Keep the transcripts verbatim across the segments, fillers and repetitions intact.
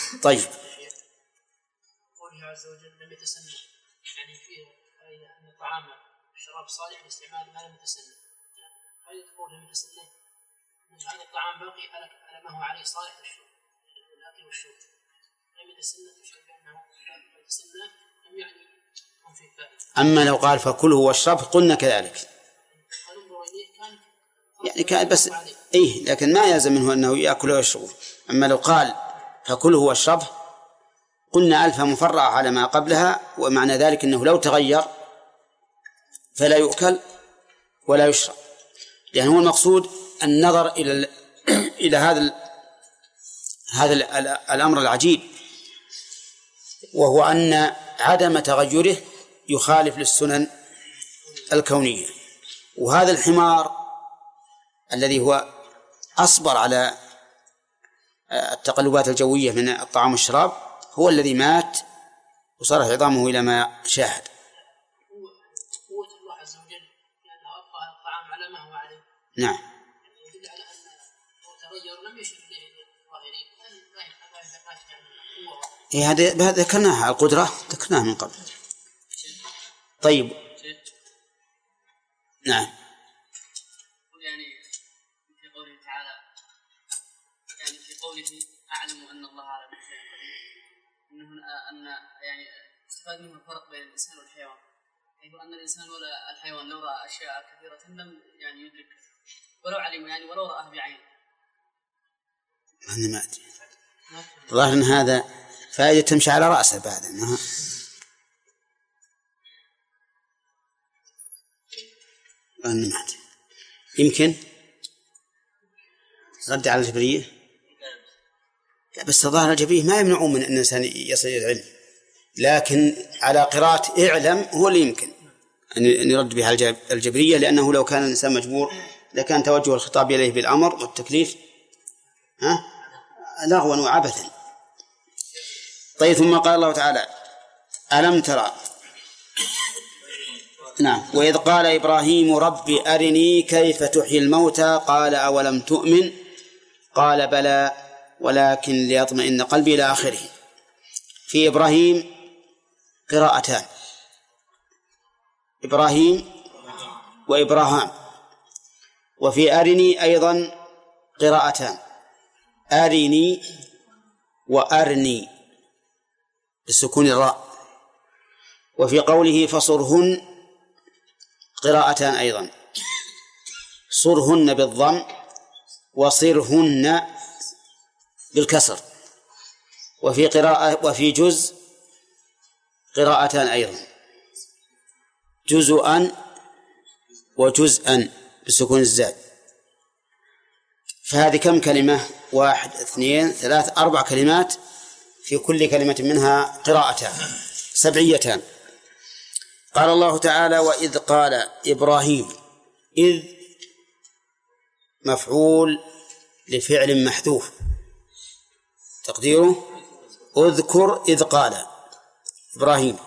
طيب. قوله عز وجل لم يتسنى، يعني فيه أن الطعام الشراب صالح لاستعمال ما لم يتسنى. هل يقول لم يتسنى هذا الطعام باقي على ما هو عليه صالح للشرب الأكل والشرب، لم يتسنى تشعر بأنه لم يتسنى لم يعني هم فيه فائدة. أما لو قال فكله واشرب قلنا كذلك، يعني كان بس إيه، لكن ما يلزم منه أنه يأكل ويشرب. أما لو قال فكله واشربه قلنا ألف مفرعة على ما قبلها، ومعنى ذلك أنه لو تغير فلا يؤكل ولا يشرب، لأن هو المقصود النظر إلى إلى هذا هذا الأمر العجيب، وهو أن عدم تغيره يخالف للسنن الكونية. وهذا الحمار الذي هو أصبر على التقلبات الجوية من الطعام والشراب هو الذي مات وصار عظامه إلى ما شاهد. قوة الله عز وجل لأنه أبقى الطعام على ما هو عليه. نعم. يدل على أنه تغير لم يشر إليه الظاهرين. إيه هذا ذكرناها القدرة ذكرناها من قبل. طيب. نعم. يعني في قوله تعالى يعني في قوله أعلم أن الله على كل شيء قدير، إنه أن يعني استفاد منه الفرق بين الإنسان والحيوان، حيث أن الإنسان ولا الحيوان لو رأى أشياء كثيرة لم يعني يدرك ولو علم يعني ولو رآه بعينه. أنا ما أدري والله إن هذا فائدة تمشي على رأسه بعد أنها أنا ما أدري. يمكن رد على الجبرية، لا بس ظاهر الجبرية ما يمنعون من أن الإنسان يصل إلى العلم، لكن على قراءة اعلم هو اللي يمكن أن يرد بها الجبرية، لأنه لو كان الإنسان مجبور لكان توجه الخطاب إليه بالأمر والتكليف ها لغوا وعبثا. طيب. ثم قال الله تعالى ألم ترى. نعم. وإذ قال إبراهيم رب أرني كيف تحيي الموتى قال أولم تؤمن قال بلى ولكن ليطمئن قلبي إلى آخره. في إبراهيم قراءتان، إبراهيم وإبراهام. وفي أرني أيضا قراءتان، أرني وأرني بسكون الراء. وفي قوله فصرهن قراءتان أيضا، صرهن بالضم وصرهن بالكسر. وفي قراءة وفي جزء قراءتان أيضا، جزءا وجزءا بسكون الزاد. فهذه كم كلمة؟ واحد اثنين ثلاث أربع كلمات، في كل كلمة منها قراءتان سبعيتان. قال الله تعالى وإذ قال إبراهيم، إذ مفعول لفعل محذوف تقديره اذكر إذ قال إبراهيم.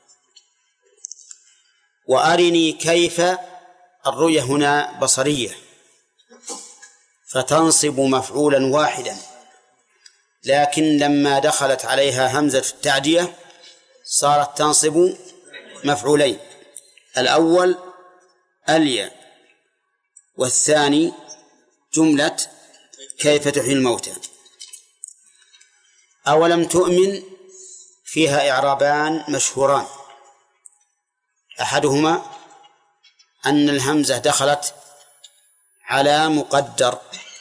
وأرني كيف، الرؤية هنا بصرية فتنصب مفعولا واحدا، لكن لما دخلت عليها همزة التعدية صارت تنصب مفعولين، الأول أليا والثاني جملة كيف تحيي الموتى. أولم تؤمن فيها إعرابان مشهوران، أحدهما أن الهمزة دخلت على مقدر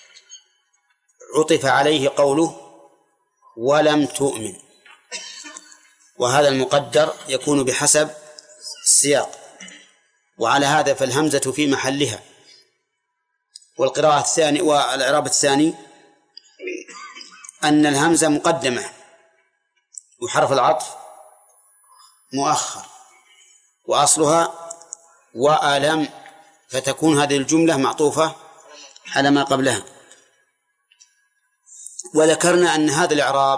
عطف عليه قوله ولم تؤمن، وهذا المقدر يكون بحسب السياق، وعلى هذا فالهمزة في محلها. والقراءة الثانية والإعراب الثاني أن الهمزة مقدمة وحرف العطف مؤخر، وأصلها وألم، فتكون هذه الجملة معطوفة على ما قبلها. وذكرنا أن هذا الإعراب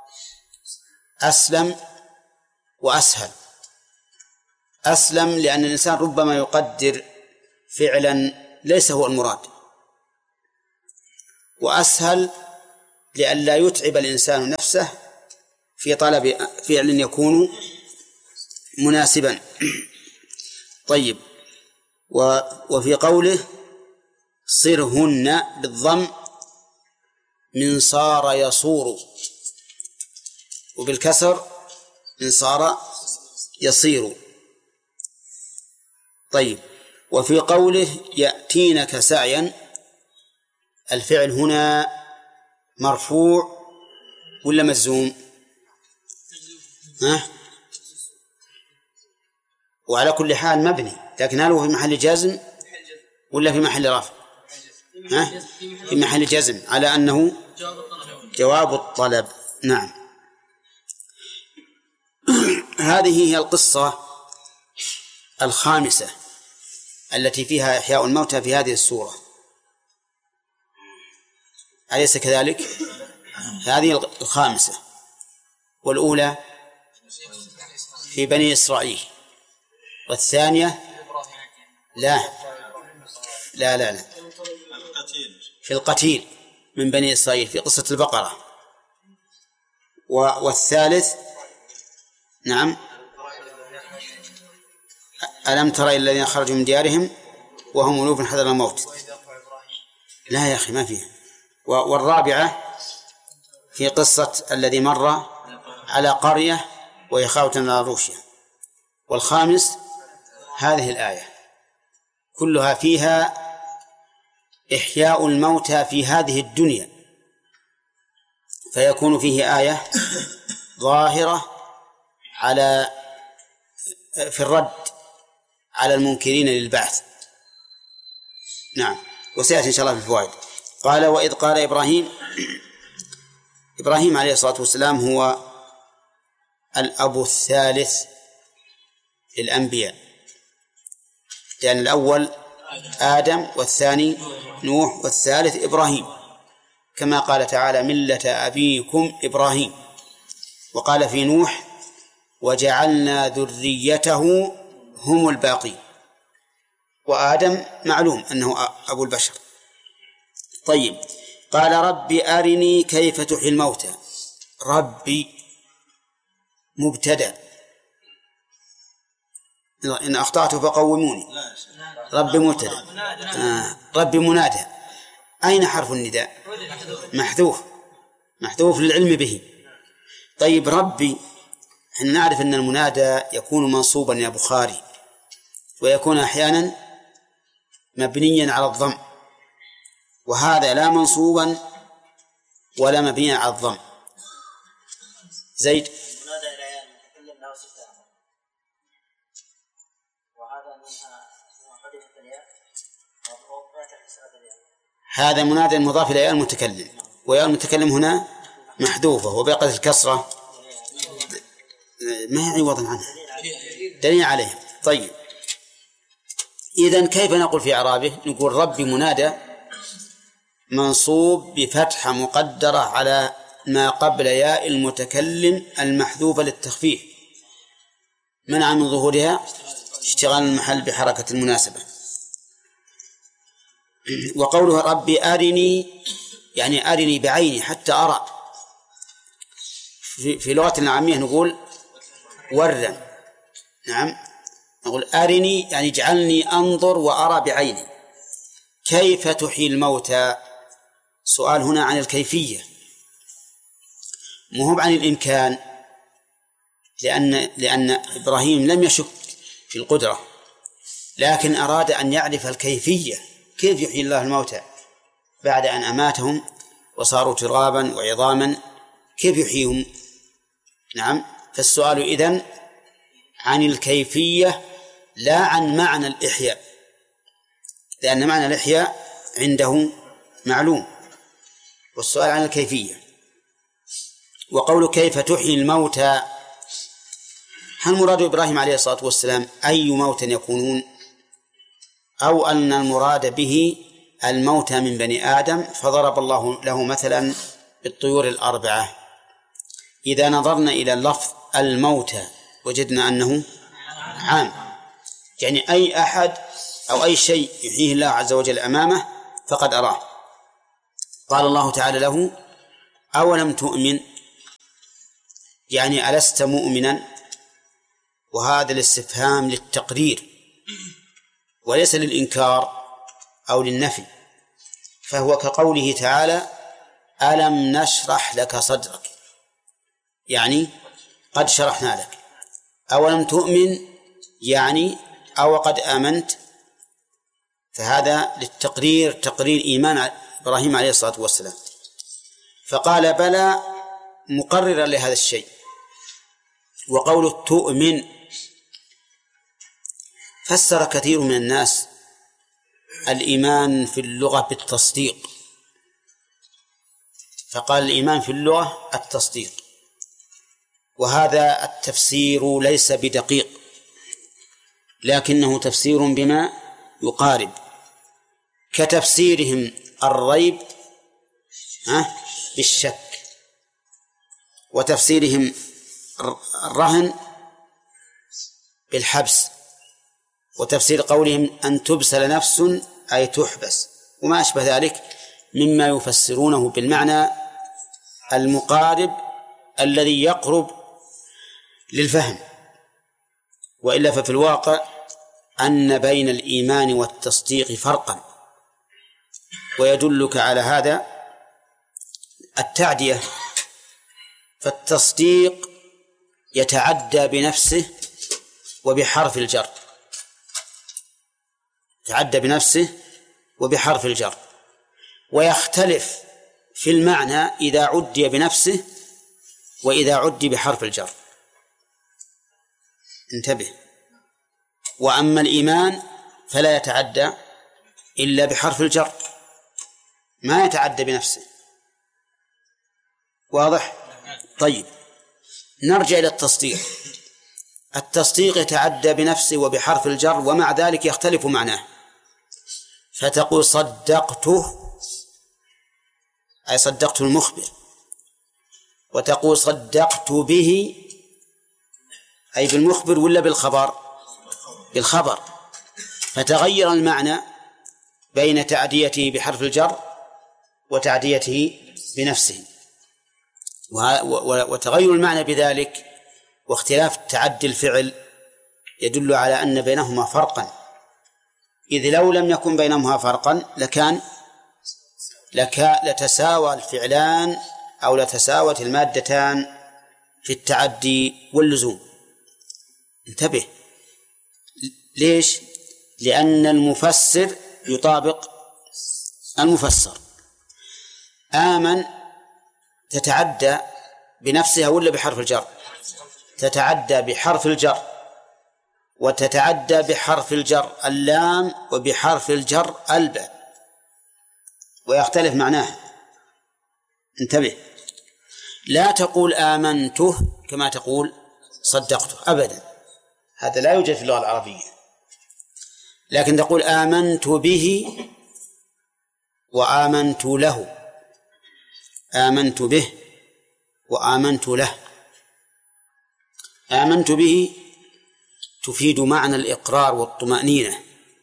أسلم وأسهل. أسلم لأن الإنسان ربما يقدر فعلا ليس هو المراد، وأسهل لئلا يتعب الإنسان نفسه في طلب فعل يكون مناسبا. طيب، وفي قوله صرهن بالضم من صار يصور، وبالكسر من صار يصير. طيب، وفي قوله يأتينك سعيا، الفعل هنا مرفوع ولا مجزوم؟ ها؟ وعلى كل حال مبني، لكن هل هو في محل جزم ولا في محل رفع؟ ها؟ في محل جزم، على أنه جواب الطلب. نعم. هذه هي القصة الخامسة التي فيها إحياء الموتى في هذه السورة، أليس كذلك؟ هذه الخامسة. والأولى في بني إسرائيل، والثانية لا لا لا, لا. في القتيل من بني إسرائيل في قصة البقرة. والثالث نعم ألم تر إلى الذين خرجوا من ديارهم وهم ألوف حذر الموت. لا يا أخي ما فيه. والرابعة في قصة الذي مر على قرية وهي خاوية على عروشها. والخامس هذه الآية كلها فيها إحياء الموتى في هذه الدنيا، فيكون فيه آية ظاهرة على في الرد على المنكرين للبعث. نعم، وسيأتي إن شاء الله في الفوائد. قال وإذ قال إبراهيم، إبراهيم عليه الصلاة والسلام هو الأب الثالث للأنبياء، لأن الأول آدم والثاني نوح والثالث إبراهيم، كما قال تعالى ملة أبيكم إبراهيم. وقال في نوح وجعلنا ذريته هم الباقين. وآدم معلوم أنه أبو البشر. طيب، قال ربي أرني كيف تحيي الموتى. ربي مبتدأ، إن أخطأت فقوموني. ربي مبتدأ، آه. ربي منادى. أين حرف النداء؟ محذوف، محذوف للعلم به. طيب، ربي احنا نعرف أن المنادى يكون منصوبا يا بخاري، ويكون أحيانا مبنيا على الضم، وهذا لا منصوبا ولا مبنيا على الضم. زيد هذا منادى مضاف إلى المتكلم، ويا المتكلم هنا محذوفة وبقت الكسرة ما هي عوضا عنها، دليل عليه. طيب، إذن كيف نقول في إعرابه؟ نقول ربي منادى منصوب بفتحة مقدرة على ما قبل ياء المتكلم المحذوفة للتخفيف، منع من ظهورها اشتغال المحل بحركة المناسبة. وقوله ربي أرني يعني أرني بعيني حتى أرى. في لغة العامية نقول ورا. نعم، نقول أرني يعني اجعلني أنظر وأرى بعيني. كيف تحيي الموتى؟ سؤال هنا عن الكيفية، مو عن الإمكان، لأن لأن إبراهيم لم يشك في القدرة، لكن أراد أن يعرف الكيفية، كيف يحيي الله الموتى بعد أن أماتهم وصاروا ترابا وعظاما، كيف يحييهم؟ نعم، فالسؤال إذن عن الكيفية لا عن معنى الإحياء، لأن معنى الإحياء عنده معلوم، والسؤال عن الكيفية. وقول كيف تحيي الموتى، هل مراد إبراهيم عليه الصلاة والسلام أي موتى يكونون، أو أن المراد به الموتى من بني آدم فضرب الله له مثلا بالطيور الأربعة؟ إذا نظرنا إلى اللفظ الموتى وجدنا أنه عام، يعني أي أحد أو أي شيء يحييه الله عز وجل أمامه فقد أراه. قال الله تعالى له أولم تؤمن، يعني ألست مؤمنا؟ وهذا الاستفهام للتقرير وليس للإنكار أو للنفي، فهو كقوله تعالى ألم نشرح لك صدرك، يعني قد شرحنا لك. أولم تؤمن يعني أو قد آمنت، فهذا للتقرير، تقرير إيمان إبراهيم عليه الصلاة والسلام. فقال بلى مقررا لهذا الشيء. وقوله تؤمن فسر كثير من الناس الإيمان في اللغة بالتصديق، فقال الإيمان في اللغة التصديق، وهذا التفسير ليس بدقيق لكنه تفسير بما يقارب، كتفسيرهم الريب بالشك، وتفسيرهم الرهن بالحبس، وتفسير قولهم أن تبسل نفس أي تحبس، وما أشبه ذلك مما يفسرونه بالمعنى المقارب الذي يقرب للفهم. وإلا ففي الواقع أن بين الإيمان والتصديق فرقا، ويدلك على هذا التعدية. فالتصديق يتعدى بنفسه وبحرف الجر، يتعدى بنفسه وبحرف الجر، ويختلف في المعنى إذا عدي بنفسه وإذا عدي بحرف الجر. انتبه. وأما الإيمان فلا يتعدى إلا بحرف الجر، ما يتعدى بنفسه. واضح؟ طيب، نرجع إلى التصديق. التصديق يتعدى بنفسه وبحرف الجر، ومع ذلك يختلف معناه، فتقول صدقته أي صدقت المخبر، وتقول صدقت به أي بالمخبر ولا بالخبر؟ بالخبر. فتغير المعنى بين تعديته بحرف الجر وتعديته بنفسه، وتغير المعنى بذلك واختلاف تعدي الفعل يدل على أن بينهما فرقا، إذ لو لم يكن بينهما فرقا لكان لك لتساوى الفعلان أو لتساوت المادتان في التعدي واللزوم. انتبه. ليش؟ لأن المفسر يطابق المفسر. آمن تتعدى بنفسها ولا بحرف الجر؟ تتعدى بحرف الجر، وتتعدى بحرف الجر اللام وبحرف الجر الباء، ويختلف معناه. انتبه. لا تقول آمنته كما تقول صدقته أبدا، هذا لا يوجد في اللغة العربية، لكن تقول آمنت به وآمنت له، آمنت به وآمنت له. آمنت به تفيد معنى الإقرار والطمأنينة،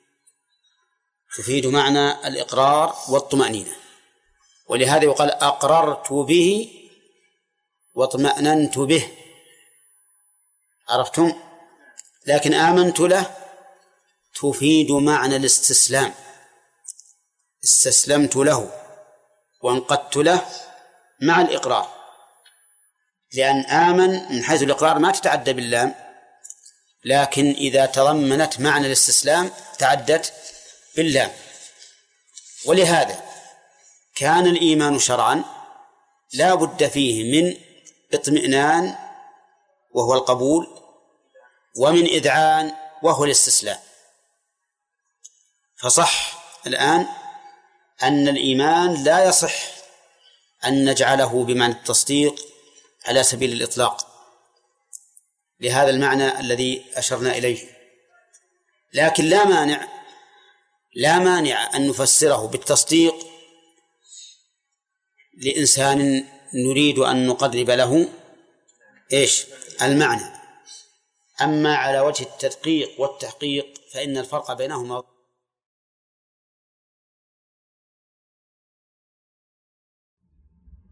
تفيد معنى الإقرار والطمأنينة، ولهذا يقال أقررت به واطمأننت به. عرفتم؟ لكن آمنت له تفيد معنى الاستسلام، استسلمت له وانقدت له مع الإقرار، لأن آمن من حيث الإقرار ما تتعدى باللام، لكن إذا تضمنت معنى الاستسلام تعدت باللام. ولهذا كان الإيمان شرعا لا بد فيه من اطمئنان وهو القبول، ومن إذعان وهو الاستسلام. فصح الآن أن الإيمان لا يصح أن نجعله بمعنى التصديق على سبيل الإطلاق لهذا المعنى الذي أشرنا إليه، لكن لا مانع لا مانع أن نفسره بالتصديق لإنسان نريد أن نقرب له إيش المعنى. أما على وجه التدقيق والتحقيق فإن الفرق بينهما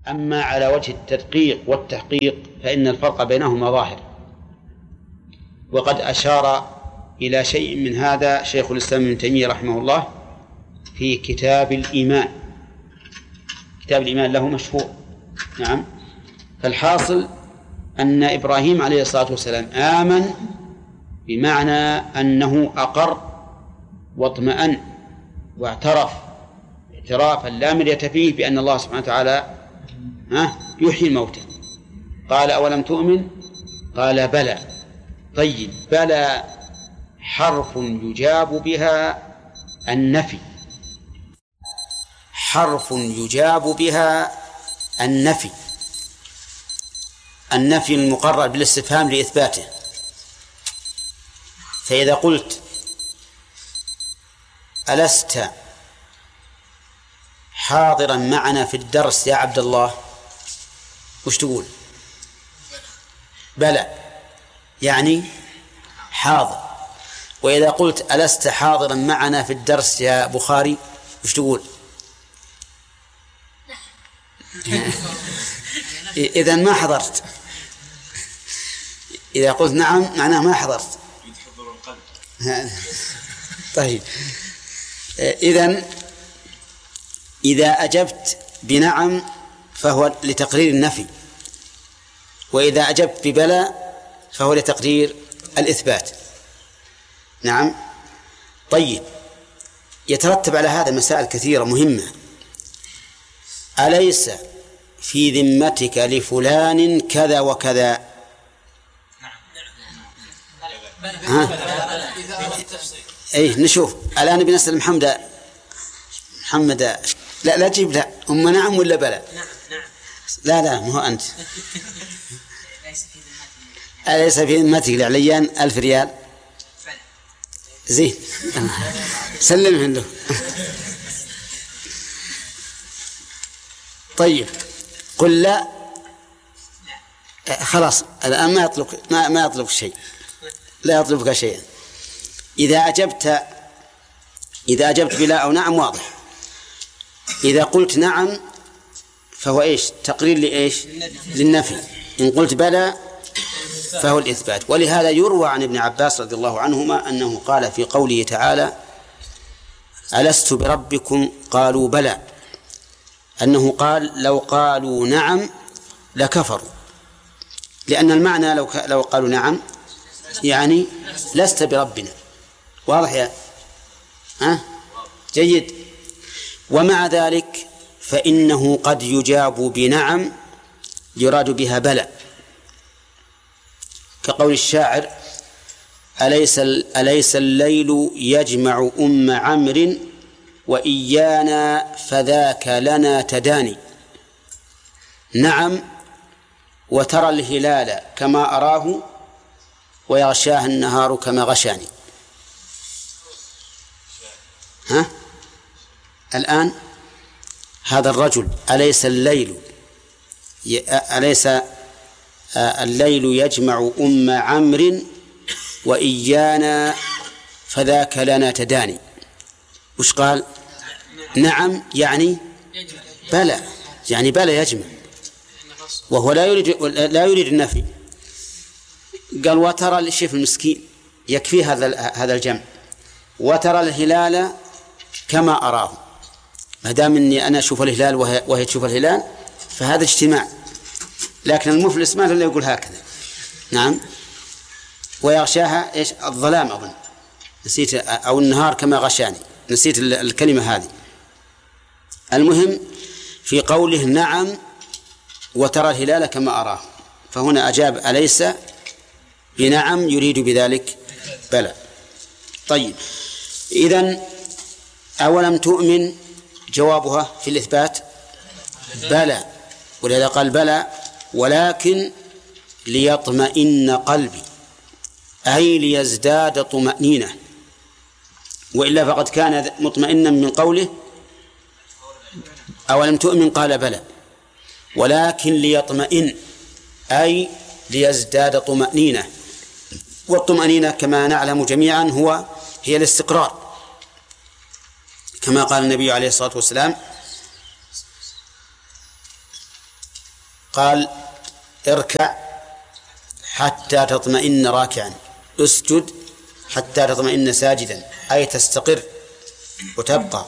أما على وجه التدقيق والتحقيق فإن الفرق بينهما ظاهر، وقد أشار إلى شيء من هذا شيخ الإسلام ابن تيمية رحمه الله في كتاب الإيمان. كتاب الإيمان له مشهور. نعم. فالحاصل أن إبراهيم عليه الصلاة والسلام آمن بمعنى أنه أقر واطمأن واعترف اعترافا لا مرية فيه بأن الله سبحانه وتعالى يحيي الموتى. قال أولم تؤمن؟ قال بلى. طيب، بلى حرف يجاب بها النفي، حرف يجاب بها النفي، النفي المقرر بالاستفهام لإثباته. فإذا قلت ألست حاضرا معنا في الدرس يا عبد الله، وش تقول؟ بلى، يعني حاضر. وإذا قلت ألست حاضرا معنا في الدرس يا بخاري، وش تقول؟ إذن ما حضرت. إذا قلت نعم معناه ما حضرت. طيب، إذن إذا أجبت بنعم فهو لتقرير النفي، وإذا أجبت ببلى فهو لتقرير الإثبات. نعم. طيب، يترتب على هذا مسائل كثيرة مهمة. أليس في ذمتك لفلان كذا وكذا؟ ها؟ أي نشوف الآن بنسأل محمد محمد لا لا تجيب لا أم نعم ولا بلى؟ لا لا مو أنت. أليس في ذمتك لعليان ألف ريال؟ زين سلمه له. طيب، قل لا خلاص الآن ما يطلب ما ما يطلب شيء، لا يطلبك شيئا. إذا أجبت إذا أجبت بلا أو نعم واضح. إذا قلت نعم فهو إيش؟ تقرير لإيش؟ للنفي. إن قلت بلى فهو الإثبات. ولهذا يروى عن ابن عباس رضي الله عنهما أنه قال في قوله تعالى ألست بربكم قالوا بلى، أنه قال لو قالوا نعم لكفروا، لأن المعنى لو لو قالوا نعم يعني لست بربنا. واضح يا ها؟ جيد. ومع ذلك فإنه قد يجاب بنعم يراد بها بلى، كقول الشاعر أليس, أليس الليل يجمع أم عمرو وإيانا فذاك لنا تداني. نعم، وترى الهلال كما أراه ويغشاه النهار كما غشاني. ها؟ الآن هذا الرجل أليس الليل أليس الليل يجمع أم عمرو وإيانا فذاك لنا تداني، وش قال؟ نعم يعني بلى، يعني بلى يجمع، وهو لا يريد لا يريد النفي. قال وترى الشيف المسكين يكفي هذا هذا الجمع، وترى الهلال كما أراه، ما دام إني أنا أشوف الهلال وهي, وهي تشوف الهلال فهذا اجتماع. لكن المفلس ما لا يقول هكذا. نعم. ويغشاها إيش؟ الظلام أظن، نسيت، أو النهار كما غشاني، نسيت الكلمة هذه. المهم في قوله نعم وترى الهلال كما أراه، فهنا أجاب أليس بنعم يريد بذلك بلى. طيب، إذن أولم تؤمن جوابها في الإثبات بلى، ولذا قال بلى ولكن ليطمئن قلبي، أي ليزداد طمأنينة، وإلا فقد كان مطمئنا من قوله أولم تؤمن قال بلى، ولكن ليطمئن أي ليزداد طمأنينة. والطمأنينة كما نعلم جميعا هو هي الاستقرار، كما قال النبي عليه الصلاة والسلام قال اركع حتى تطمئن راكعا، اسجد حتى تطمئن ساجدا، أي تستقر وتبقى.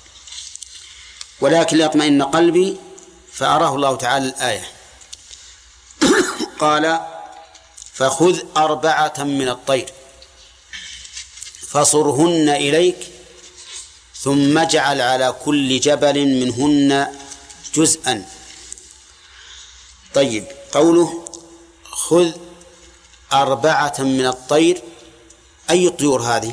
ولكن ليطمئن قلبي فأراه الله تعالى الآية قال فخذ أربعة من الطير فصرهن إليك ثم اجعل على كل جبل منهن جزءا. طيب، قوله خذ أربعة من الطير، أي الطيور هذه؟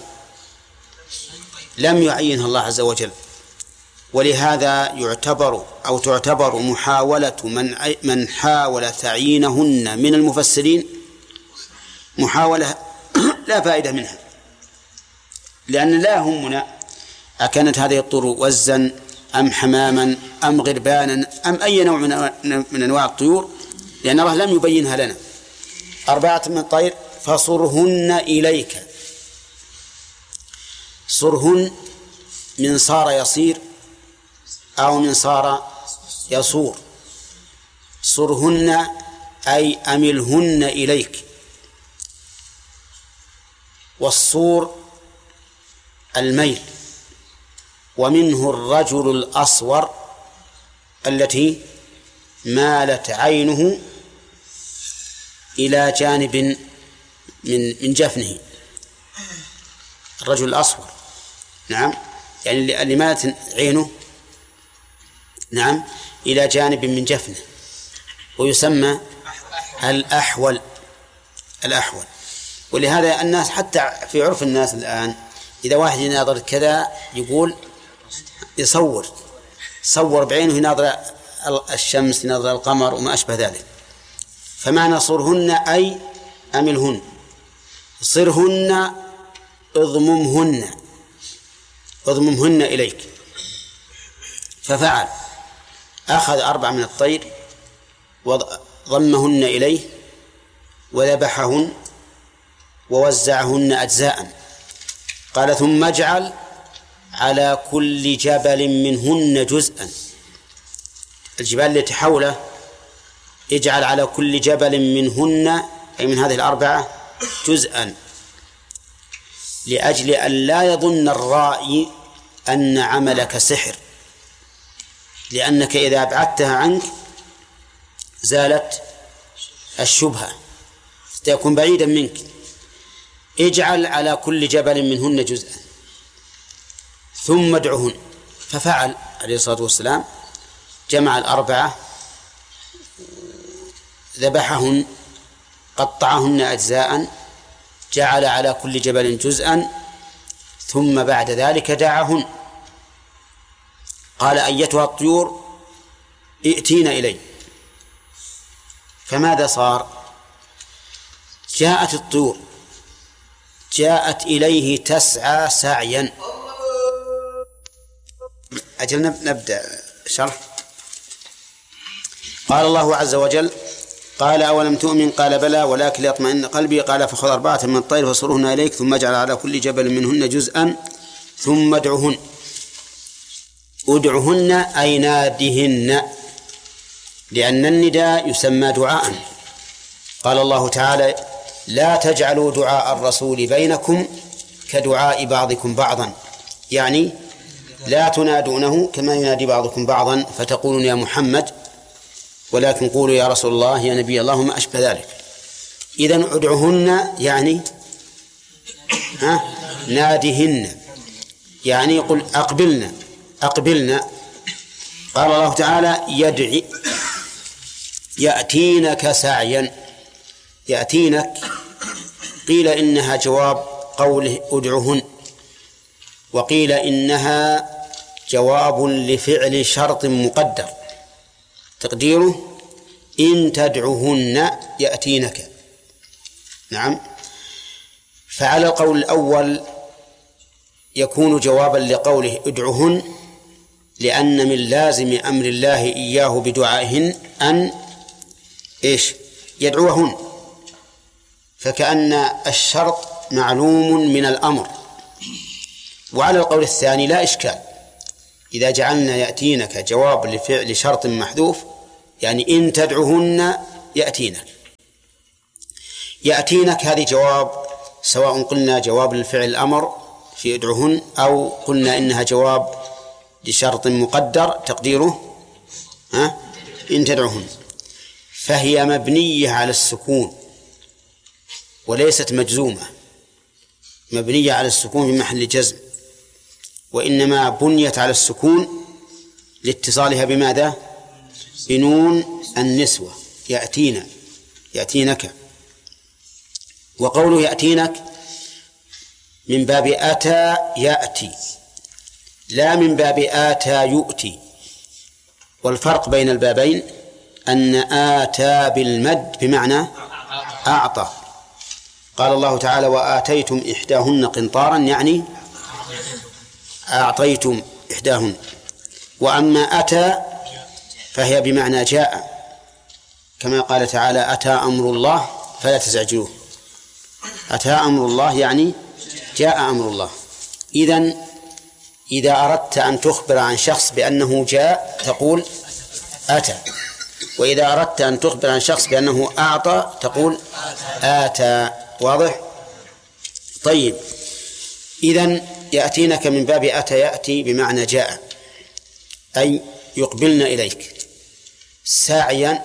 لم يعينها الله عز وجل، ولهذا يعتبر أو تعتبر محاولة من من حاول تعيينهن من المفسرين محاولة لا فائدة منها، لأن لا يهمنا أكانت هذه الطيور وزا أم حماما أم غربانا أم أي نوع من أنواع الطيور، لأن الله لم يبينها لنا. أربعة من الطير فصرهن إليك. صرهن من صار يصير أو من صار يصور. صرهن أي أملهن إليك. والصور الميل، ومنه الرجل الأصور التي مالت عينه إلى جانب من من جفنه، الرجل الأصور، نعم، يعني اللي مالت عينه نعم إلى جانب من جفنه، ويسمى الأحول. الأحول. ولهذا الناس حتى في عرف الناس الآن إذا واحد يناظر كذا يقول يصور صور بعينه، يناظر الشمس، يناظر القمر وما أشبه ذلك. فمعنى صرهن أي أملهن، صرهن اضممهن اضممهن إليك. ففعل، أخذ أربع من الطير وضمهن إليه وذبحهن ووزعهن أجزاء. قال ثم اجعل على كل جبل منهن جزءا. الجبال التي حوله اجعل على كل جبل منهن أي من هذه الأربعة جزءا، لأجل أن لا يظن الرائي أن عملك سحر، لأنك إذا أبعدتها عنك زالت الشبهة، ستكون بعيدا منك. اجعل على كل جبل منهن جزءا ثم ادعهن. ففعل عليه الصلاة والسلام، جمع الأربعة، ذبحهن، قطعهن أجزاء، جعل على كل جبل جزءا، ثم بعد ذلك دعاهن. قال أيتها الطيور ائتين إلي. فماذا صار؟ جاءت الطيور جاءت إليه تسعى سعيا. أجل نبدأ شرح. قال الله عز وجل قال أولم تؤمن قال بلى ولكن ليطمئن قلبي. قال فخذ أربعة من الطير فصرهن إليك ثم اجعل على كل جبل منهن جزءا ثم ادعهن. ادعهن أي نادهن، لأن النداء يسمى دعاء. قال الله تعالى لا تجعلوا دعاء الرسول بينكم كدعاء بعضكم بعضا، يعني لا تنادونه كما ينادي بعضكم بعضا فتقولون يا محمد، ولكن قولوا يا رسول الله يا نبي الله وما أشبه ذلك. إذن ادعهن يعني ها نادهن، يعني يقول أقبلنا أقبلنا. قال الله تعالى يدعي يأتينك سعيا. يأتينك قيل إنها جواب قوله ادعهن، وقيل إنها جواب لفعل شرط مقدر تقديره إن تدعهن يأتينك. نعم. فعلى القول الأول يكون جوابا لقوله ادعهن، لأن من لازم أمر الله إياه بدعائهن أن إيش يدعوهن، فكأن الشرط معلوم من الأمر. وعلى القول الثاني لا إشكال، إذا جعلنا يأتينك جواب لفعل شرط محذوف يعني إن تدعهن يأتينك. يأتينك هذه جواب، سواء قلنا جواب للفعل الأمر في ادعهن أو قلنا إنها جواب لشرط مقدر تقديره ها إن تدعهن، فهي مبنية على السكون وليست مجزومة، مبنية على السكون في محل جزم، وإنما بنيت على السكون لاتصالها بماذا؟ بنون النسوة يأتينا يأتينك. وقوله يأتينك من باب أتى يأتي لا من باب آتى يؤتي. والفرق بين البابين أن آتى بالمد بمعنى أعطى. قال الله تعالى وآتيتم إحداهن قنطارا، يعني أعطيتم إحداهن. وأما أتى فهي بمعنى جاء، كما قال تعالى أتى أمر الله فلا تستعجلوه. أتى أمر الله يعني جاء أمر الله. إذن إذا أردت أن تخبر عن شخص بأنه جاء تقول أتى، وإذا أردت أن تخبر عن شخص بأنه أعطى تقول آتى. واضح؟ طيب، إذن يأتينك من باب أتى يأتي بمعنى جاء، أي يقبلن إليك ساعيا.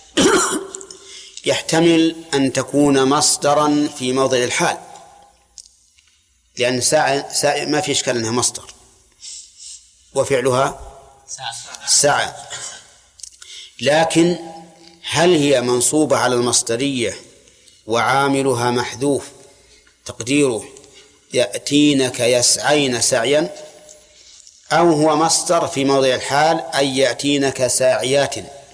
يحتمل أن تكون مصدرا في موضع الحال، لأن ساعة, ساعة ما في إشكال أنها مصدر وفعلها ساعة، لكن هل هي منصوبة على المصدرية وعاملها محذوف تقديره يأتينك يسعين سعيا، أو هو مصدر في موضع الحال أي يأتينك ساعيات؟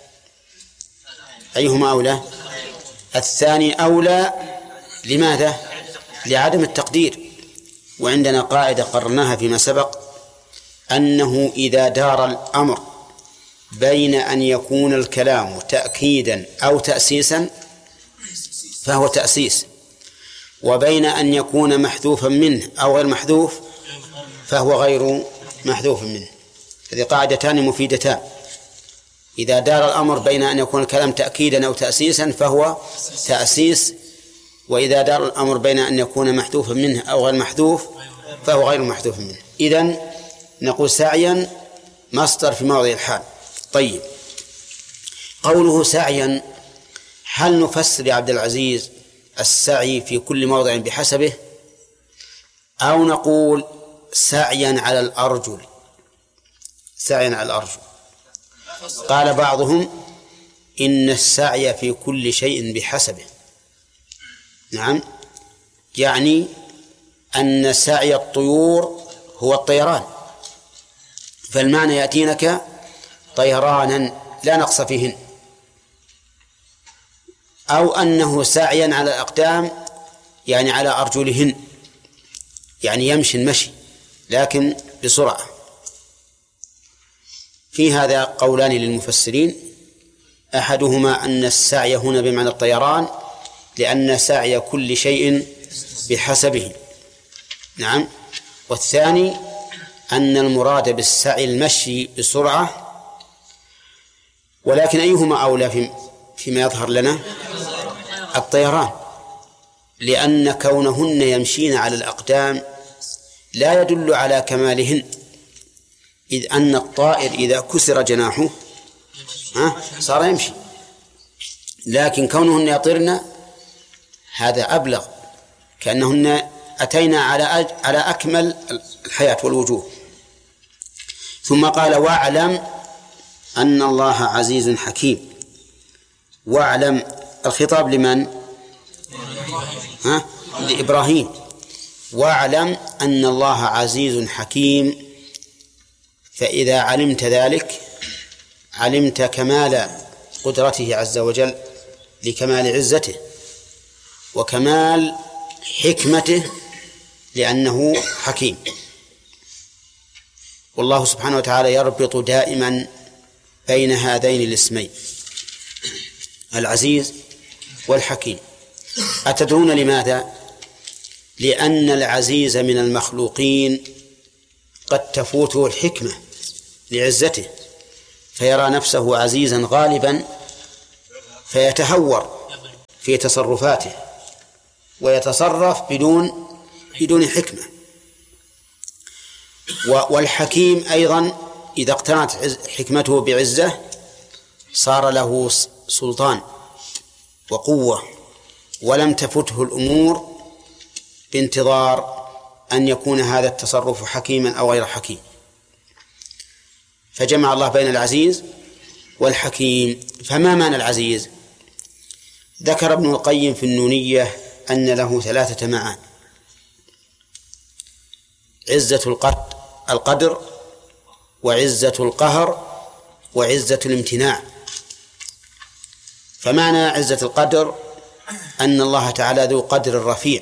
أيهما أولى؟ الثاني أولى. لماذا؟ لعدم التقدير. وعندنا قاعدة قررناها فيما سبق أنه إذا دار الأمر بين أن يكون الكلام تأكيدا أو تأسيسا فهو تأسيس، وبين أن يكون محذوفا منه أو غير محذوف فهو غير محذوف منه. هذه قاعدتان مفيدتان. إذا دار الأمر بين أن يكون الكلام تأكيدا أو تأسيسا فهو تأسيس، وإذا دار الأمر بين أن يكون محذوفا منه أو غير محذوف فهو غير محذوف منه. إذن نقول سعيا مصدر في موضع الحال. طيب، قوله سعيا هل نفسر يا عبد العزيز السعي في كل موضع بحسبه، أو نقول سعيا على الأرجل؟ سعيا على الأرجل. قال بعضهم إن السعي في كل شيء بحسبه. نعم، يعني أن سعي الطيور هو الطيران، فالمعنى يأتينك طيرانا لا نقص فيهن، أو أنه سعيا على الأقدام يعني على أرجلهن، يعني يمشي المشي لكن بسرعة. في هذا قولان للمفسرين، أحدهما أن السعي هنا بمعنى الطيران لأن سعي كل شيء بحسبه. نعم. والثاني أن المراد بالسعي المشي بسرعة، ولكن أيهما أولى فيما يظهر لنا؟ الطيران، لأن كونهن يمشين على الأقدام لا يدل على كمالهن، إذ أن الطائر إذا كسر جناحه ها صار يمشي، لكن كونهن يطيرن هذا أبلغ، كأنهن أتينا على على أكمل الحياة والوجوه. ثم قال واعلم أن الله عزيز حكيم. واعلم الخطاب لمن؟ ها؟ لإبراهيم. واعلم أن الله عزيز حكيم، فإذا علمت ذلك علمت كمال قدرته عز وجل لكمال عزته، وكمال حكمته لأنه حكيم. والله سبحانه وتعالى يربط دائما بين هذين الاسمين العزيز والحكيم. أتدرون لماذا؟ لأن العزيز من المخلوقين قد تفوته الحكمة لعزته، فيرى نفسه عزيزا غالبا فيتهور في تصرفاته ويتصرف بدون بدون حكمة. والحكيم أيضا إذا اقترنت حكمته بعزة صار له سلطان وقوة، ولم تفته الأمور بانتظار أن يكون هذا التصرف حكيما أو غير حكيم. فجمع الله بين العزيز والحكيم. فما معنى العزيز؟ ذكر ابن القيم في النونية أن له ثلاثة معاني: عزة القدر، وعزة القهر، وعزة الامتناع. فمعنى عزة القدر أن الله تعالى ذو قدر رفيع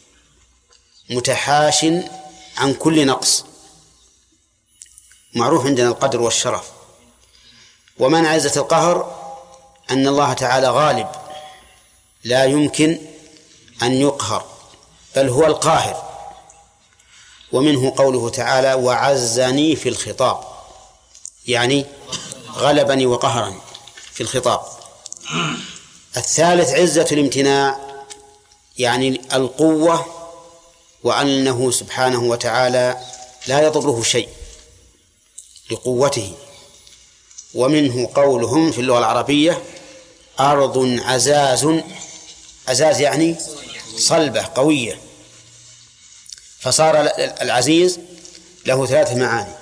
متحاش عن كل نقص، معروف عندنا القدر والشرف. ومعنى عزة القهر أن الله تعالى غالب لا يمكن أن يقهر، بل هو القاهر. ومنه قوله تعالى: وعزني في الخطاب، يعني غلبني وقهرني في الخطاب. الثالث عزة الامتناع، يعني القوة، وأنه سبحانه وتعالى لا يضره شيء لقوته. ومنه قولهم في اللغة العربية: أرض عزاز، عزاز يعني صلبة قوية. فصار العزيز له ثلاث معاني: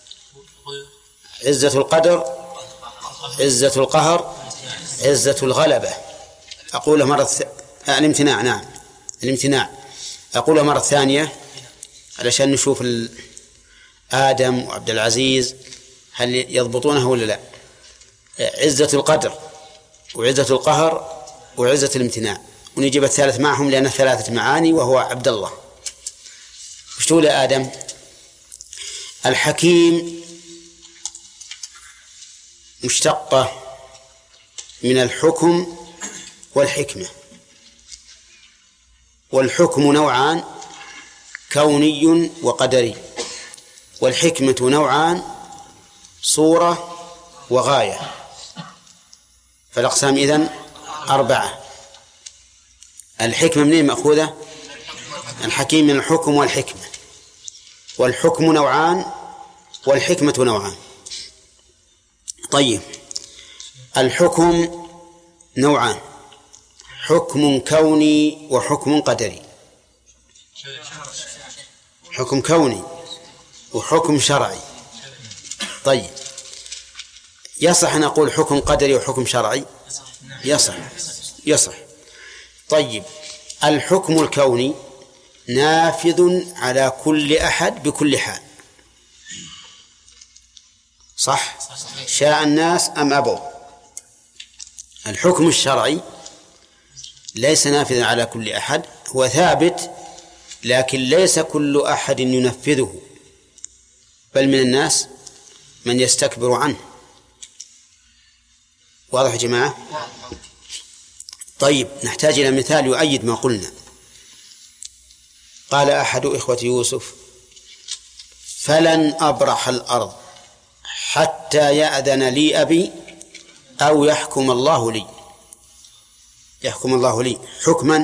عزة القدر، عزة القهر، عزة الغلبة. أقول مرة ث... الامتناع، نعم الامتناع. أقول مرة ثانية علشان نشوف ال... آدم وعبد العزيز هل يضبطونه ولا لا. عزة القدر، وعزة القهر، وعزة الامتناع، ونجيب الثالث معهم لأنه ثلاثة معاني وهو عبد الله. وش تقول يا آدم؟ الحكيم مشتقة من الحكم والحكمة. والحكم نوعان: كوني وقدري. والحكمة نوعان: صورة وغاية. فالأقسام إذن أربعة. الحكمة منين مأخوذة؟ الحكيم من الحكم والحكمة. والحكم نوعان والحكمة نوعان. طيب، الحكم نوعان: حكم كوني وحكم قدري. حكم كوني وحكم شرعي. طيب، يصح أن أقول حكم قدري وحكم شرعي؟ يصح يصح. طيب، الحكم الكوني نافذ على كل أحد بكل حال، صح؟ شاء الناس أم أبوا. الحكم الشرعي ليس نافذا على كل أحد، هو ثابت لكن ليس كل أحد ينفذه، بل من الناس من يستكبر عنه. واضح يا جماعة؟ طيب، نحتاج إلى مثال يؤيد ما قلنا. قال أحد إخوة يوسف: فلن أبرح الأرض حتى يأذن لي أبي أو يحكم الله لي. يحكم الله لي حكما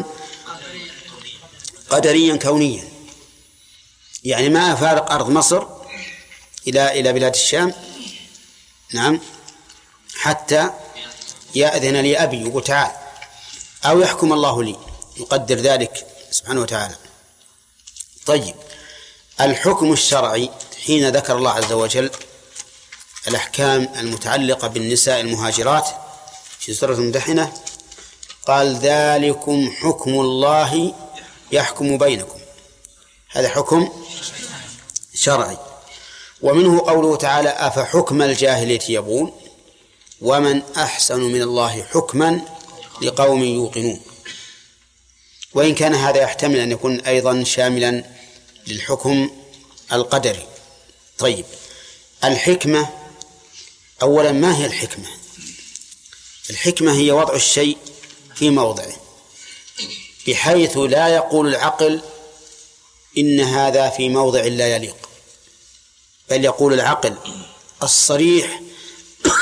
قدريا كونيا، يعني ما أفارق أرض مصر إلى إلى بلاد الشام، نعم، حتى يأذن لي أبي، يقول تعال، أو يحكم الله لي، يقدر ذلك سبحانه وتعالى. طيب، الحكم الشرعي حين ذكر الله عز وجل الأحكام المتعلقة بالنساء المهاجرات في سورة الممتحنة قال: ذلكم حكم الله يحكم بينكم. هذا حكم شرعي. ومنه قوله تعالى: أفحكم الجاهلية يبغون ومن أحسن من الله حكما لقوم يوقنون. وإن كان هذا يحتمل أن يكون أيضا شاملا للحكم القدري. طيب، الحكمة أولا، ما هي الحكمة؟ الحكمة هي وضع الشيء في موضعه بحيث لا يقول العقل إن هذا في موضع لا يليق، بل يقول العقل الصريح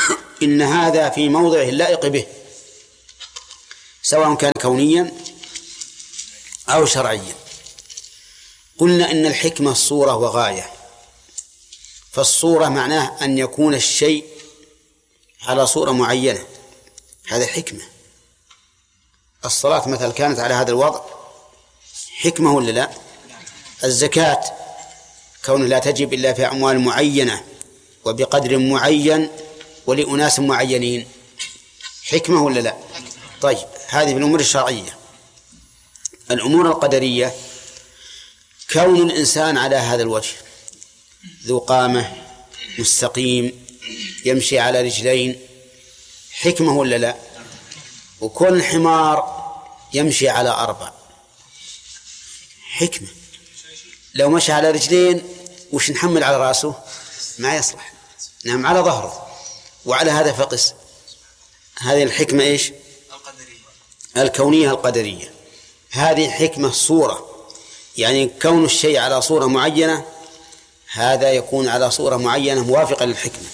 إن هذا في موضعه اللائق به سواء كان كونيا أو شرعيا. قلنا إن الحكمة صورة وغاية، فالصورة معناه أن يكون الشيء على صورة معينة، هذا حكمة. الصلاة مثلا كانت على هذا الوضع حكمة ولا لا؟ الزكاة كون لا تجب إلا في أموال معينة وبقدر معين ولأناس معينين حكمة ولا لا؟ طيب هذه في الأمور الشرعية. الأمور القدرية كون الإنسان على هذا الوجه ذو قامة مستقيم يمشي على رجلين حكمة ولا لا؟ وكون الحمار يمشي على أربع حكمة. لو مشى على رجلين وش نحمل على رأسه؟ ما يصلح. نعم على ظهره وعلى هذا فقس. هذه الحكمة إيش؟ الكونية القدرية. هذه حكمة صورة، يعني كون الشيء على صورة معينة هذا يكون على صورة معينة موافقة للحكمة.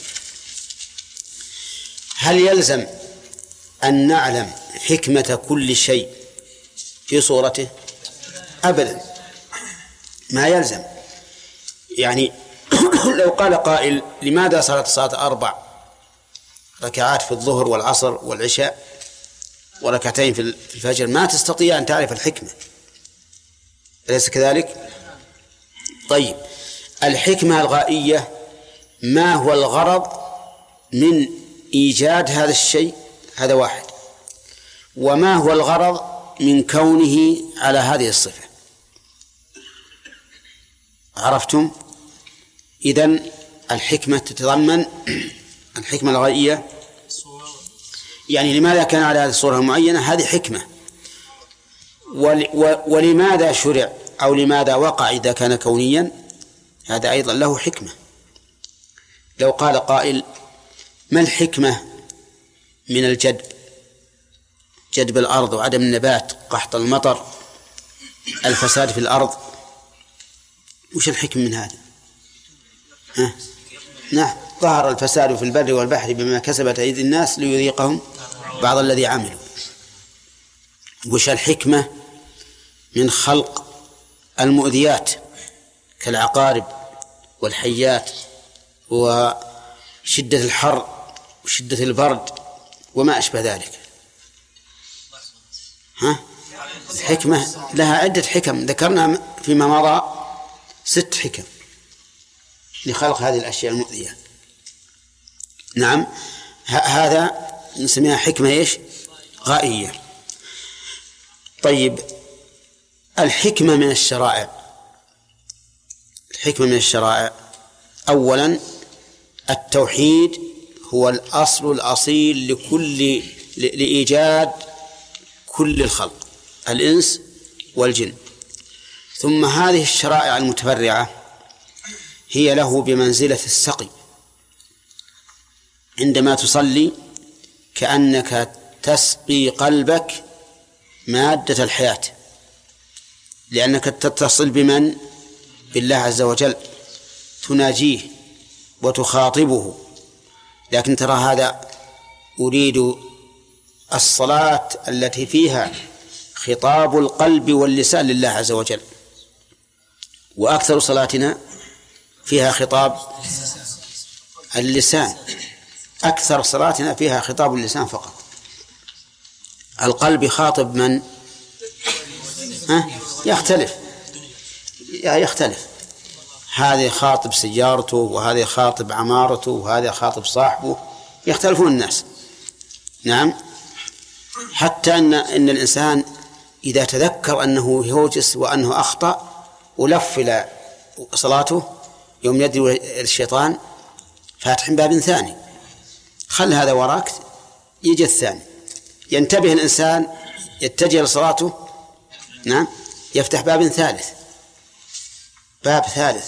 هل يلزم أن نعلم حكمة كل شيء في صورته؟ أبدا ما يلزم. يعني لو قال قائل لماذا صارت الصلاة أربع ركعات في الظهر والعصر والعشاء وركعتين في الفجر، ما تستطيع أن تعرف الحكمة، أليس كذلك؟ طيب الحكمة الغائية ما هو الغرض من إيجاد هذا الشيء؟ هذا واحد. وما هو الغرض من كونه على هذه الصفة؟ عرفتم؟ إذن الحكمة تتضمن الحكمة الغائية، يعني لماذا كان على هذه الصورة المعينة؟ هذه حكمة. ولماذا شرع أو لماذا وقع إذا كان كونيا؟ هذا أيضا له حكمة. لو قال قائل ما الحكمة من الجدب، جدب الأرض وعدم النبات، قحط المطر، الفساد في الأرض، وش الحكم من هذا؟ ها؟ نعم ظهر الفساد في البر والبحر بما كسبت أيدي الناس ليذيقهم بعض الذي عملوا. وش الحكمة من خلق المؤذيات كالعقارب والحيات وشدة الحر وشدة البرد وما أشبه ذلك؟ ها؟ الحكمة لها عدة حكم ذكرنا فيما مضى ست حكم لخلق هذه الأشياء المؤذية. نعم هذا نسميها حكمة إيش؟ غائية. طيب الحكمة من الشرائع، الحكمة من الشرائع أولا التوحيد هو الأصل الأصيل لكل لإيجاد كل الخلق الإنس والجن. ثم هذه الشرائع المتفرعة هي له بمنزلة السقي، عندما تصلي كأنك تسقي قلبك مادة الحياة، لأنك تتصل بمن؟ بالله عز وجل، تناجيه وتخاطبه. لكن ترى هذا أريد الصلاة التي فيها خطاب القلب واللسان لله عز وجل، وأكثر صلاتنا فيها خطاب اللسان، أكثر صلاتنا فيها خطاب اللسان فقط. القلب يخاطب من؟ ها؟ يختلف يختلف هذا يخاطب سيارته وهذا يخاطب عمارته وهذا يخاطب صاحبه، يختلفون الناس. نعم حتى أن, إن الإنسان إذا تذكر أنه يوجس وأنه أخطأ ولف إلى صلاته يوم يدعو الشيطان فاتح باب ثاني، خل هذا وراك يجي الثاني، ينتبه الإنسان يتجه لصلاته، نعم يفتح باب ثالث باب ثالث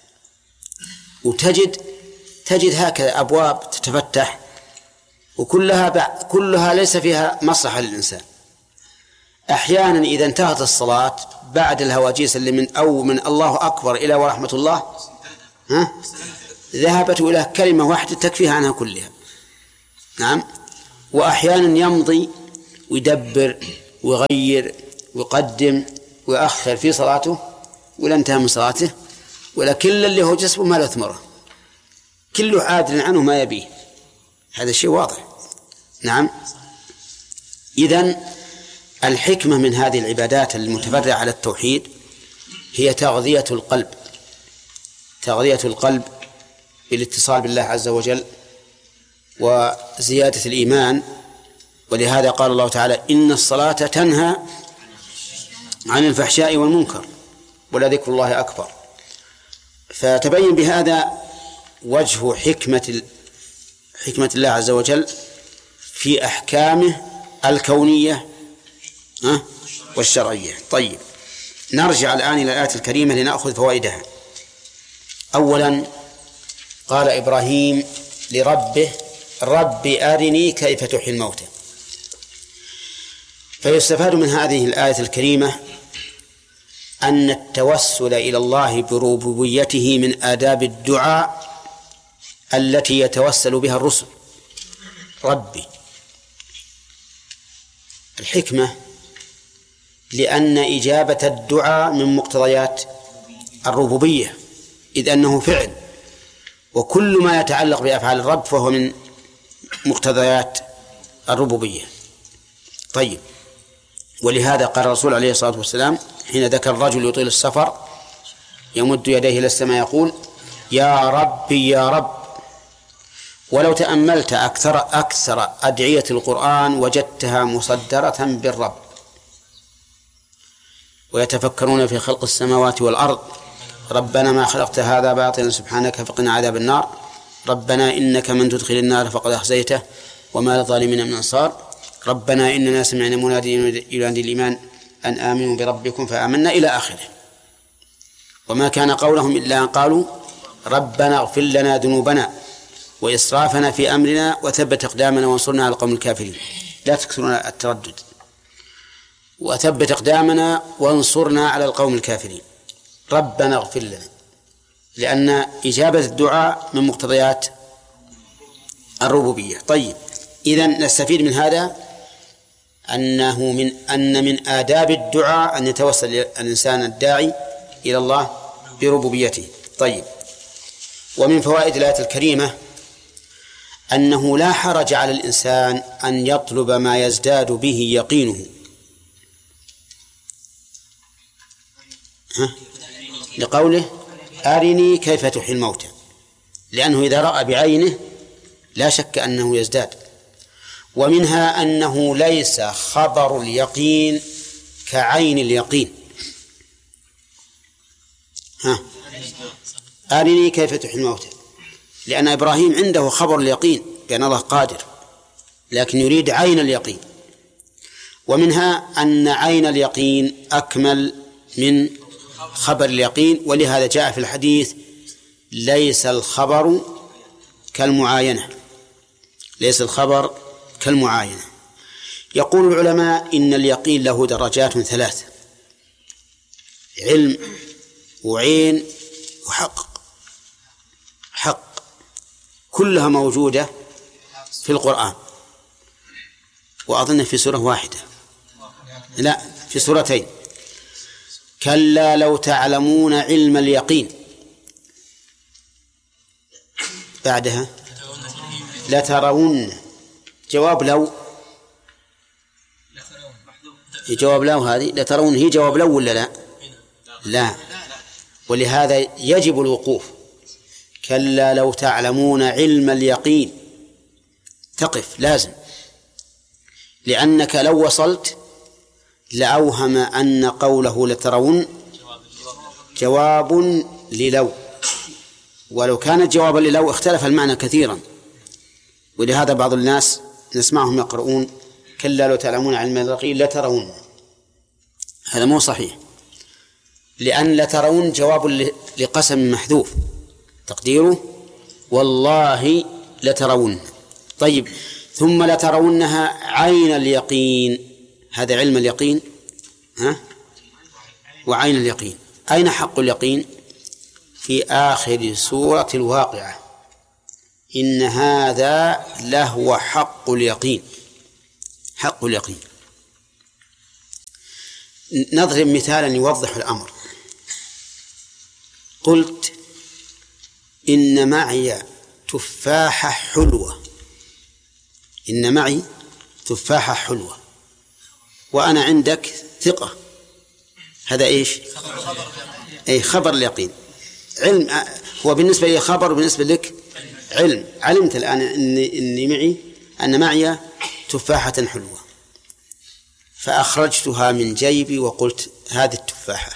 وتجد تجد هكذا أبواب تتفتح وكلها كلها ليس فيها مصلحة للإنسان. أحيانا إذا انتهت الصلاة بعد الهواجيس اللي من أو من الله أكبر إلى ورحمة الله ها ذهبت إلى كلمة واحدة تكفيها عنها كلها، نعم. وأحيانا يمضي ويدبر ويغير ويقدم ويأخر في صلاته ولا انتهى من صلاته، ولا كل اللي هو جسمه ما له ثمره، كله عادل عنه ما يبيه. هذا الشيء واضح. نعم. إذن الحكمة من هذه العبادات المتفرعة على التوحيد هي تغذية القلب، تغذية القلب بالاتصال بالله عز وجل وزيادة الإيمان. ولهذا قال الله تعالى: إن الصلاة تنهى عن الفحشاء والمنكر ولذكر الله أكبر. فتبين بهذا وجه حكمة حكمة الله عز وجل في أحكامه الكونية والشرعية. طيب، نرجع الآن إلى الآية الكريمة لنأخذ فوائدها. أولا، قال إبراهيم لربه: رب أرني كيف تحيي الموتى. فيستفاد من هذه الآية الكريمة أن التوسل إلى الله بربوبيته من آداب الدعاء التي يتوسل بها الرسل. ربي، الحكمة لأن إجابة الدعاء من مقتضيات الربوبية، إذ أنه فعل، وكل ما يتعلق بأفعال الرب فهو من مقتضيات الربوبية. طيب، ولهذا قال الرسول عليه الصلاة والسلام حين ذكر الرجل يطيل السفر يمد يديه إلى السماء يقول: يا ربي يا رب. ولو تأملت أكثر أكثر أدعية القرآن وجدتها مصدرة بالرب. ويتفكرون في خلق السماوات والأرض ربنا ما خلقت هذا باطلا سبحانك فقنا عذاب النار ربنا إنك من تدخل النار فقد أخزيته وما للظالمين من أنصار ربنا إننا سمعنا مناديا ينادي الإيمان أن آمنوا بربكم فآمنا إلى آخره. وما كان قولهم إلا أن قالوا ربنا اغفر لنا ذنوبنا وإسرافنا في أمرنا وثبت أقدامنا وانصرنا على القوم الكافرين. لا تكثرون التردد. وثبت أقدامنا وانصرنا على القوم الكافرين. ربنا اغفر لنا، لأن إجابة الدعاء من مقتضيات الربوبية. طيب، إذن نستفيد من هذا أنه من أن من آداب الدعاء أن يتوسل الإنسان الداعي إلى الله بربوبيته. طيب، ومن فوائد الآية الكريمة أنه لا حرج على الإنسان أن يطلب ما يزداد به يقينه. ها؟ لقوله أرني كيف تحيي الموتى، لأنه إذا رأى بعينه لا شك أنه يزداد. ومنها أنه ليس خبر اليقين كعين اليقين. ها أرني كيف تحيي الموتى، لأن إبراهيم عنده خبر اليقين بأن الله قادر، لكن يريد عين اليقين. ومنها أن عين اليقين أكمل من خبر اليقين، ولهذا جاء في الحديث ليس الخبر كالمعاينة، ليس الخبر كالمعاينة. يقول العلماء إن اليقين له درجات ثلاث: علم وعين وحق. حق كلها موجودة في القرآن، وأظن في سورة واحدة، لا في سورتين: كلا لو تعلمون علم اليقين، بعدها لترون. جواب لو، جواب لو هذه لترون هي جواب لو ولا لا؟ لا، ولهذا يجب الوقوف. كلا لو تعلمون علم اليقين، تقف لازم، لأنك لو وصلت لأوهم أن قوله لترون جواب للو، ولو كانت جوابا للو اختلف المعنى كثيرا. ولهذا بعض الناس نسمعهم يقرؤون كلا لو تعلمون علم اليقين لترون، هذا مو صحيح، لأن لترون جواب لقسم محذوف تقديره والله لترون. طيب، ثم لترونها عين اليقين، هذا علم اليقين ها وعين اليقين. أين حق اليقين؟ في آخر سورة الواقعة، إن هذا لهو حق اليقين. حق اليقين. نضرب مثالا يوضح الأمر. قلت إن معي تفاحة حلوة، إن معي تفاحة حلوة، وأنا عندك ثقة، هذا إيش؟ أي خبر اليقين. علم هو بالنسبة لي خبر وبالنسبة لك علم. علمت الآن إني, إني معي أن معي تفاحة حلوة، فأخرجتها من جيبي وقلت هذه التفاحة،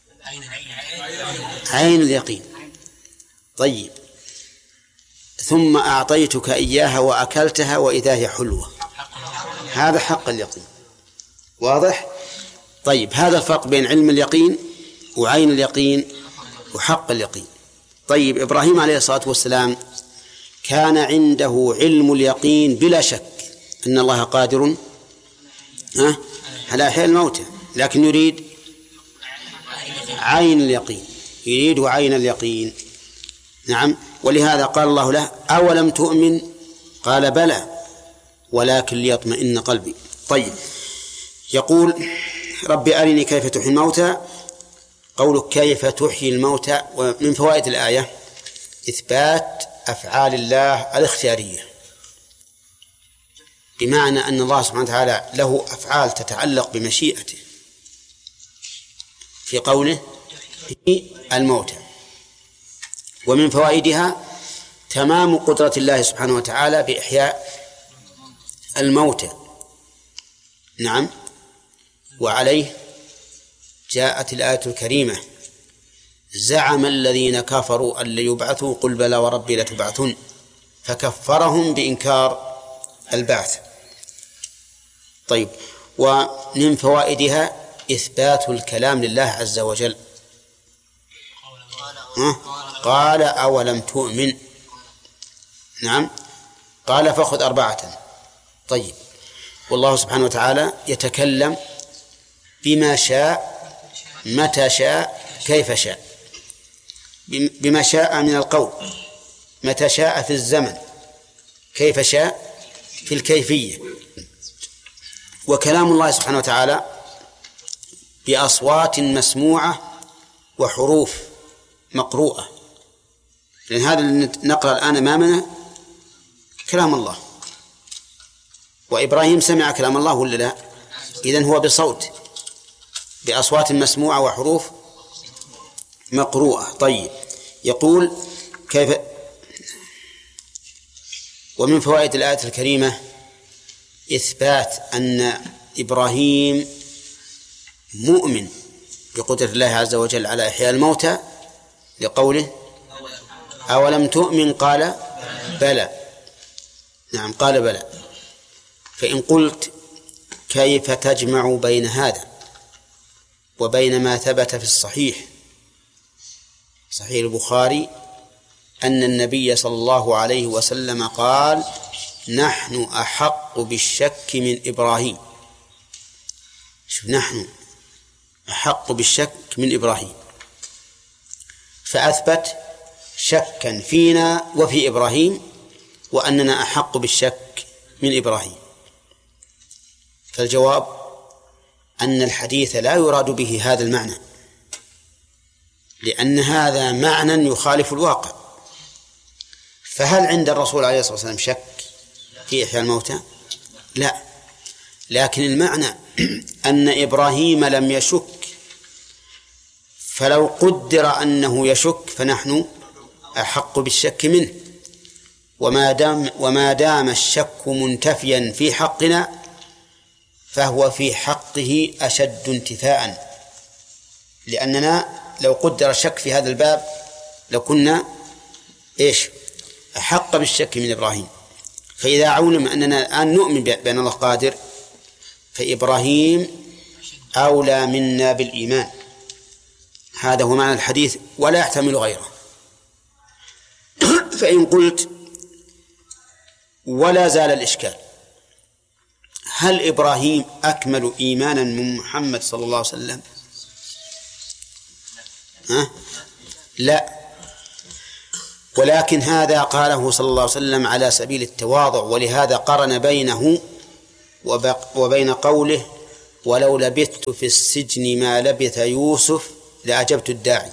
عين اليقين. طيب، ثم أعطيتك إياها وأكلتها وإذا هي حلوة، هذا حق اليقين. واضح؟ طيب، هذا الفرق بين علم اليقين وعين اليقين وحق اليقين. طيب، إبراهيم عليه الصلاة والسلام كان عنده علم اليقين بلا شك أن الله قادر على إحياء الموتى، لكن يريد عين اليقين، يريد عين اليقين. نعم، ولهذا قال الله له أولم تؤمن؟ قال بلى ولكن ليطمئن قلبي. طيب، يقول ربي أرني كيف تحيي الموتى. قولك كيف تحيي الموتى، ومن فوائد الآية إثبات أفعال الله الاختيارية، بمعنى أن الله سبحانه وتعالى له أفعال تتعلق بمشيئته في قوله الموتى. ومن فوائدها تمام قدرة الله سبحانه وتعالى بإحياء الموتى. نعم، وعليه جاءت الآية الكريمة زعم الذين كفروا أن ليبعثوا قل بلى وربي لتبعثن، فكفرهم بإنكار البعث. طيب، ومن فوائدها إثبات الكلام لله عز وجل. قال أولم تؤمن؟ نعم، قال فخذ أربعة. طيب، والله سبحانه وتعالى يتكلم بما شاء متى شاء كيف شاء، بما شاء من القول، متى شاء في الزمن، كيف شاء في الكيفية. وكلام الله سبحانه وتعالى بأصوات مسموعة وحروف مقروءة، لأن هذا اللي نقرأ الآن أمامنا كلام الله، وإبراهيم سمع كلام الله ولا لا؟ إذن هو بصوت، بأصوات مسموعة وحروف مقروءة. طيب، يقول كيف. ومن فوائد الآية الكريمة إثبات أن إبراهيم مؤمن بقدرة الله عز وجل على إحياء الموتى، لقوله أولم تؤمن؟ قال بلى. نعم، قال بلى. فإن قلت كيف تجمع بين هذا وبين ما ثبت في الصحيح صحيح البخاري أن النبي صلى الله عليه وسلم قال نحن أحق بالشك من إبراهيم. شوف، نحن أحق بالشك من إبراهيم، فأثبت شكا فينا وفي إبراهيم، وأننا أحق بالشك من إبراهيم. فالجواب أن الحديث لا يراد به هذا المعنى، لأن هذا معنى يخالف الواقع. فهل عند الرسول عليه الصلاة والسلام شك في إحياء الموتى؟ لا، لكن المعنى أن إبراهيم لم يشك، فلو قدر أنه يشك فنحن أحق بالشك منه. وما دام وما دام الشك منتفيا في حقنا فهو في حقه أشد انتفاء، لأننا لو قدر الشك في هذا الباب لكنا إيش؟ أحق بالشك من إبراهيم. فإذا علم أننا الآن نؤمن بأن الله قادر، فإبراهيم أولى منا بالإيمان. هذا هو معنى الحديث ولا يحتمل غيره. فإن قلت ولا زال الإشكال، هل إبراهيم أكمل إيمانا من محمد صلى الله عليه وسلم؟ ها؟ لا. ولكن هذا قاله صلى الله عليه وسلم على سبيل التواضع، ولهذا قرن بينه وبين قوله ولو لبثت في السجن ما لبث يوسف لأجبت الداعي.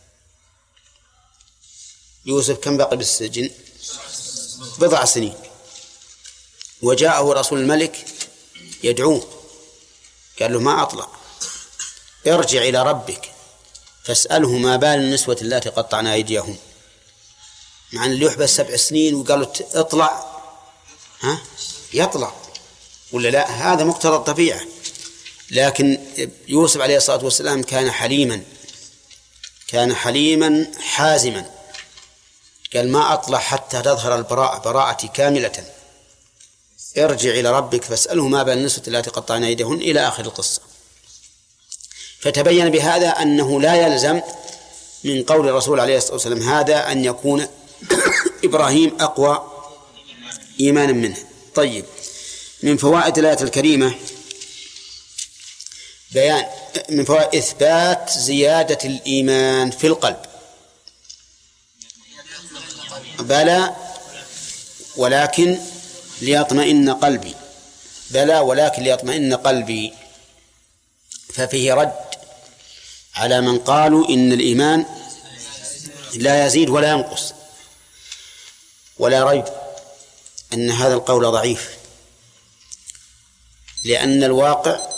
يوسف كم بقي بالسجن؟ بضع سنين، وجاءه رسول الملك يدعوه، قال له ما أطلع، ارجع إلى ربك فاسأله ما بال النسوة اللاتي قطعنا أيديهم. مع أن اللي يحبس سبع سنين وقالوا اطلع، ها يطلع ولا لا؟ هذا مقتضى الطبيعة. لكن يوسف عليه الصلاة والسلام كان حليما، كان حليما حازما، قال ما أطلع حتى تظهر البراءة براءتي كاملة، ارجع إلى ربك فاسأله ما بال النسوة التي قطعنا أيديهن إلى آخر القصة. فتبين بهذا أنه لا يلزم من قول الرسول عليه الصلاة والسلام هذا أن يكون إبراهيم أقوى إيمانا منه. طيب، من فوائد الآية الكريمة بيان من فوائد إثبات زيادة الإيمان في القلب. بلى ولكن ليطمئن قلبي، بلى ولكن ليطمئن قلبي. ففيه رد على من قالوا إن الإيمان لا يزيد ولا ينقص، ولا ريب أن هذا القول ضعيف، لأن الواقع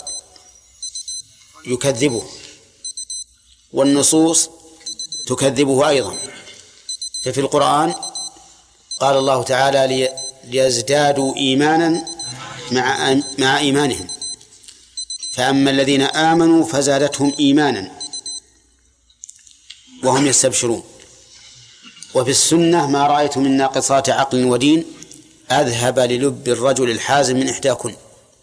يكذبه والنصوص تكذبه أيضا. ففي القرآن قال الله تعالى ليزدادوا إيمانا مع مع إيمانهم، فأما الذين آمنوا فزادتهم إيمانا وهم يستبشرون. وفي السنة ما رأيت من ناقصات عقل ودين أذهب للب الرجل الحازم من إحداكن.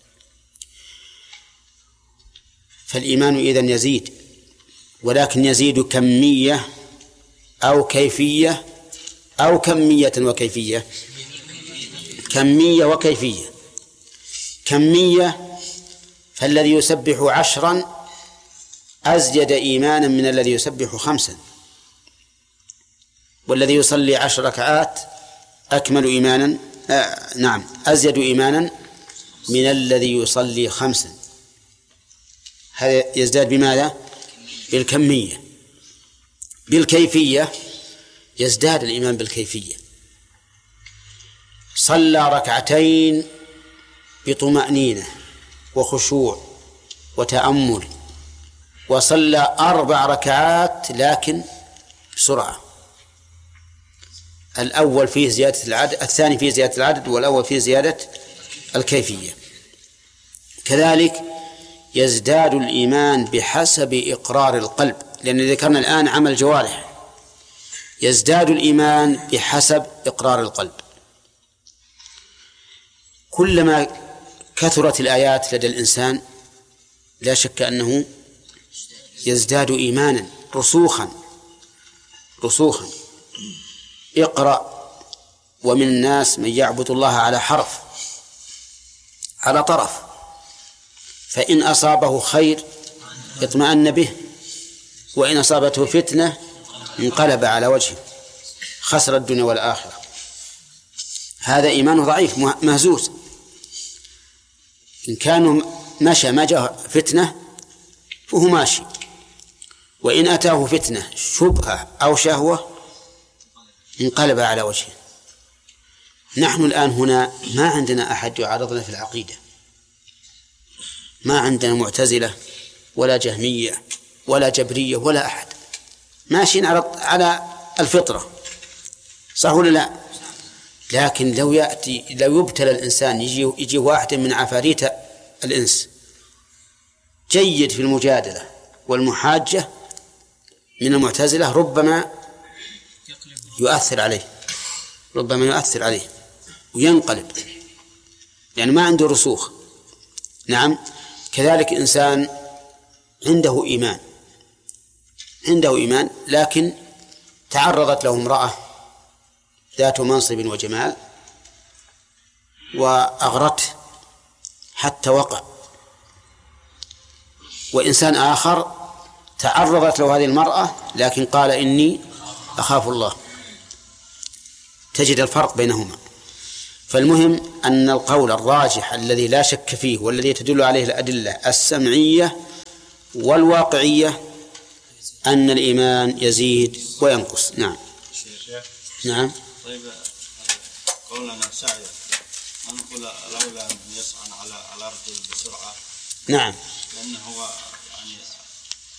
فالإيمان إذن يزيد، ولكن يزيد كمية أو كيفية أو كمية وكيفية. كمية وكيفية. كمية، فالذي يسبح عشرا أزيد إيمانا من الذي يسبح خمسا، والذي يصلي عشر ركعات أكمل إيمانا آه نعم أزيد إيمانا من الذي يصلي خمسا. هذا يزداد بماذا؟ بالكمية. بالكيفية يزداد الإيمان بالكيفية. صلى ركعتين بطمأنينة وخشوع وتأمل، وصلى أربع ركعات لكن بسرعة. الأول فيه زيادة العدد، الثاني فيه زيادة العدد، والأول فيه زيادة الكيفية. كذلك يزداد الإيمان بحسب إقرار القلب، لأن ذكرنا الآن عمل جوارح. يزداد الإيمان بحسب إقرار القلب. كلما كثرت الآيات لدى الإنسان لا شك أنه يزداد إيمانا رسوخا رسوخا. اقرأ ومن الناس من يعبد الله على حرف، على طرف، فإن أصابه خير اطمأن به، وإن أصابته فتنة انقلب على وجهه خسر الدنيا والآخرة. هذا إيمانه ضعيف مهزوز. إن كان مشى ما جاء فتنة فهو ماشي، وإن أتاه فتنة شبهة أو شهوة انقلب على وجهه. نحن الآن هنا ما عندنا أحد يعارضنا في العقيدة، ما عندنا معتزلة ولا جهمية ولا جبرية ولا أحد، ماشيين على الفطرة، صح ولا لا؟ لكن لو يأتي لو يبتلى الإنسان يجي, يجي واحد من عفاريت الإنس جيد في المجادلة والمحاجة من المعتزلة، ربما يؤثر عليه ربما يؤثر عليه وينقلب، يعني ما عنده رسوخ. نعم، كذلك إنسان عنده إيمان عنده إيمان لكن تعرضت له امرأة ذات منصب وجمال وأغرته حتى وقع، وإنسان آخر تعرضت له هذه المرأة لكن قال إني أخاف الله، تجد الفرق بينهما. فالمهم أن القول الراجح الذي لا شك فيه والذي تدل عليه الأدلة السمعية والواقعية أن الإيمان يزيد وينقص. نعم. نعم. طيب قولنا سعي نقول لولا أن يسعى على على رجل بسرعة. نعم. لأنه هو يعني